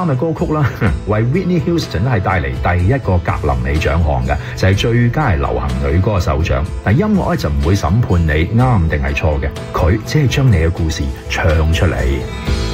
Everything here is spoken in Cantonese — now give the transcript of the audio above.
啱嘅歌曲啦，為 Whitney Houston 係帶嚟第一個格林美獎項嘅，就係最佳流行女歌手獎。嗱，音樂咧就唔會審判你啱定係錯嘅，佢只係將你嘅故事唱出嚟。